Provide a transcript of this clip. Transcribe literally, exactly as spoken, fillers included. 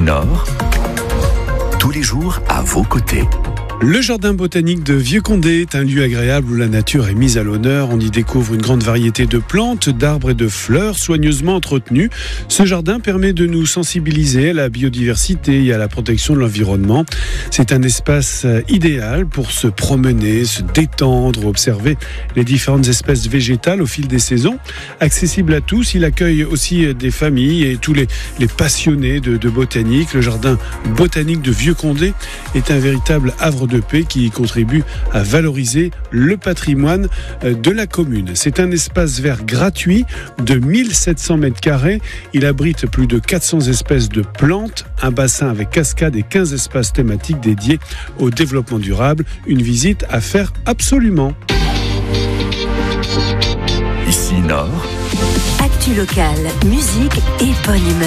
Nord, tous les jours à vos côtés. Le jardin botanique de Vieux-Condé est un lieu agréable où la nature est mise à l'honneur. On y découvre une grande variété de plantes, d'arbres et de fleurs soigneusement entretenus. Ce jardin permet de nous sensibiliser à la biodiversité et à la protection de l'environnement. C'est un espace idéal pour se promener, se détendre, observer les différentes espèces végétales au fil des saisons. Accessible à tous, il accueille aussi des familles et tous les, les passionnés de, de botanique. Le jardin botanique de Vieux-Condé est un véritable havre de paix qui contribue à valoriser le patrimoine de la commune. C'est un espace vert gratuit de mille sept cents mètres carrés. Il abrite plus de quatre cents espèces de plantes, un bassin avec cascade et quinze espaces thématiques dédiés au développement durable. Une visite à faire absolument. Ici Nord. Actu locale, musique et bonne humeur.